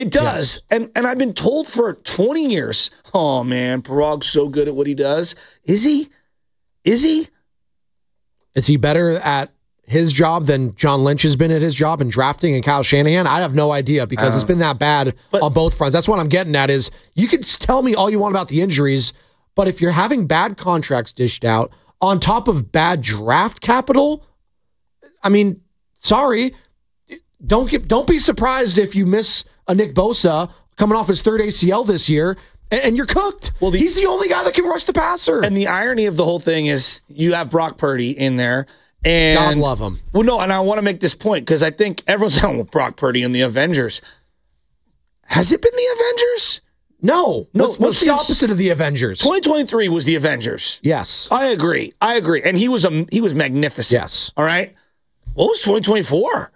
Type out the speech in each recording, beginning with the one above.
It does. Yes. And I've been told for 20 years, oh, man, Parag's so good at what he does. Is he? Is he? Is he better at his job than John Lynch has been at his job in drafting and Kyle Shanahan? I have no idea because it's been that bad on both fronts. That's what I'm getting at is you could tell me all you want about the injuries, but if you're having bad contracts dished out on top of bad draft capital, I mean, sorry, don't be surprised if you miss a Nick Bosa coming off his third ACL this year and you're cooked. Well, he's the only guy that can rush the passer. And the irony of the whole thing is you have Brock Purdy in there. And God love him. Well, no, and I want to make this point because I think everyone's saying, well, Brock Purdy and the Avengers. Has it been the Avengers? No. What's the opposite of the Avengers? 2023 was the Avengers. Yes. I agree. And he was magnificent. Yes. All right. What was 2024?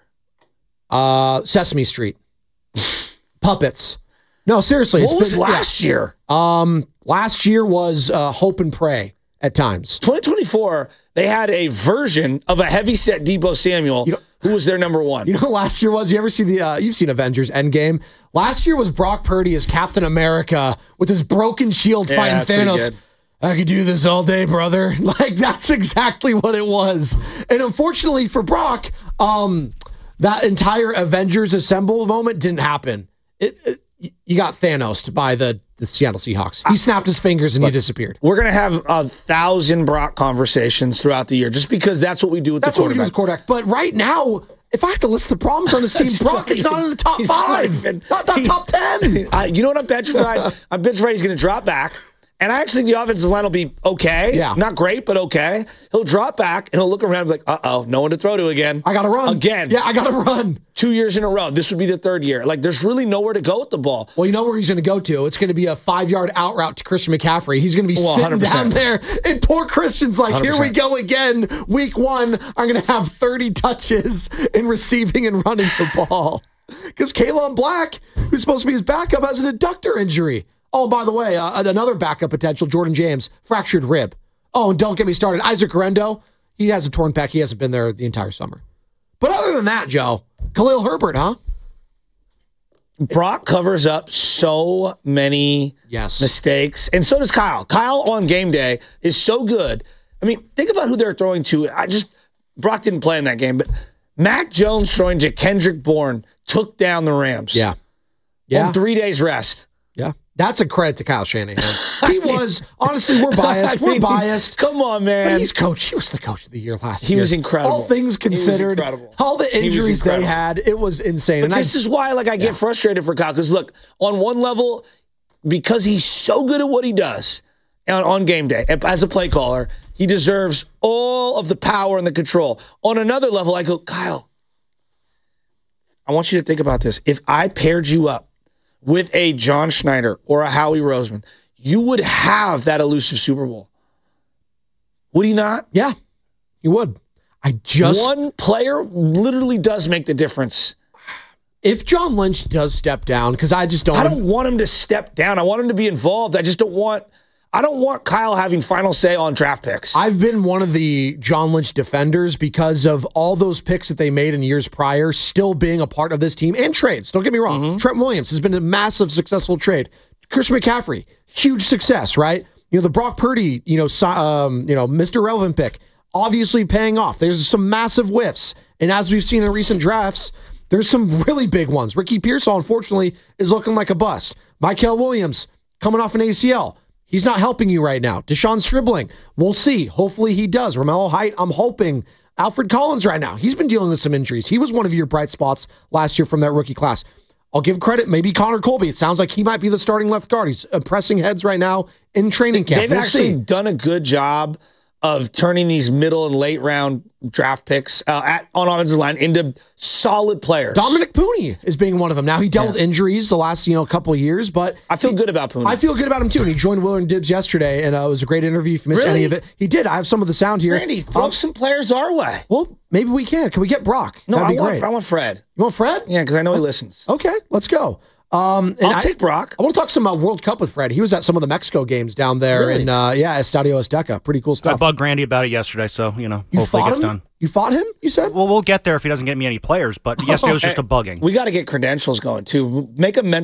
Sesame Street. Puppets. No, seriously. What was last year? Last year was Hope and Pray at times. 2024, they had a version of a heavyset Deebo Samuel who was their number one. You know what last year was? You ever see you've seen Avengers Endgame? Last year was Brock Purdy as Captain America with his broken shield fighting Thanos. I could do this all day, brother. Like, that's exactly what it was. And unfortunately for Brock, that entire Avengers Assemble moment didn't happen. You got Thanos by the Seattle Seahawks. He snapped his fingers and he disappeared. We're going to have 1,000 Brock conversations throughout the year just because that's what we do with the quarterback. That's what we do with quarterback. But right now, if I have to list the problems on this team, Brock is not in the top 5. Not top 10. You know what I'm petrified? I'm petrified he's going to drop back. And I actually think the offensive line will be okay. Yeah. Not great, but okay. He'll drop back, and he'll look around and be like, uh-oh, no one to throw to again. I got to run. Again. Yeah, I got to run. 2 years in a row. This would be the third year. Like, there's really nowhere to go with the ball. Well, you know where he's going to go to? It's going to be a 5-yard out route to Christian McCaffrey. He's going to be sitting 100%. Down there, and poor Christian's like, 100%. Here we go again. Week 1, I'm going to have 30 touches in receiving and running the ball. Because Kalen Black, who's supposed to be his backup, has an adductor injury. Oh, by the way, another backup potential, Jordan James, fractured rib. Oh, and don't get me started. Isaac Guerrero, he has a torn pec. He hasn't been there the entire summer. But other than that, Joe, Khalil Herbert, huh? Brock covers up so many mistakes, and so does Kyle. Kyle on game day is so good. I mean, think about who they're throwing to. Brock didn't play in that game, but Mac Jones throwing to Kendrick Bourne took down the Rams. Yeah. On 3 days rest. Yeah. That's a credit to Kyle Shanahan. He was, honestly, we're biased. We're biased. Come on, man. But he's coach. He was the coach of the year last year. He was incredible. All things considered, all the injuries they had, it was insane. But this is why I get frustrated for Kyle. Because, look, on one level, because he's so good at what he does on game day, as a play caller, he deserves all of the power and the control. On another level, I go, Kyle, I want you to think about this. If I paired you up with a John Schneider or a Howie Roseman, you would have that elusive Super Bowl. Would he not? Yeah, he would. One player literally does make the difference. If John Lynch does step down, because I don't want him to step down. I want him to be involved. I don't want Kyle having final say on draft picks. I've been one of the John Lynch defenders because of all those picks that they made in years prior, still being a part of this team and trades. Don't get me wrong. Mm-hmm. Trent Williams has been a massive successful trade. Christian McCaffrey, huge success, right? The Brock Purdy, Mr. Relevant pick, obviously paying off. There's some massive whiffs. And as we've seen in recent drafts, there's some really big ones. Ricky Pearsall, unfortunately, is looking like a bust. Mykel Williams, coming off an ACL. He's not helping you right now. Deshaun Stribling, we'll see. Hopefully he does. Romello Height, I'm hoping. Alfred Collins right now, he's been dealing with some injuries. He was one of your bright spots last year from that rookie class. I'll give credit, maybe Connor Colby. It sounds like he might be the starting left guard. He's pressing heads right now in training camp. They've actually done a good job of turning these middle and late round draft picks on offensive line into solid players. Dominic Pooney is being one of them. Now, he dealt with injuries the last couple of years, but I feel good about Pooney. I feel good about him too. And he joined Willard Dibbs yesterday, and it was a great interview. If you missed any of it, he did. I have some of the sound here. Randy, throw some players our way. Well, maybe we can. Can we get Brock? No, That'd be great. I want Fred. You want Fred? Yeah, because I know he listens. Okay, let's go. I'll take Brock. I want to talk some World Cup with Fred. He was at some of the Mexico games down there in Estadio Azteca. Pretty cool stuff. I bugged Randy about it yesterday, so You hopefully fought it gets him? done. You fought him, you said? Well, we'll get there if he doesn't get me any players, but yesterday was just a bugging. We got to get credentials going, too. Make a mental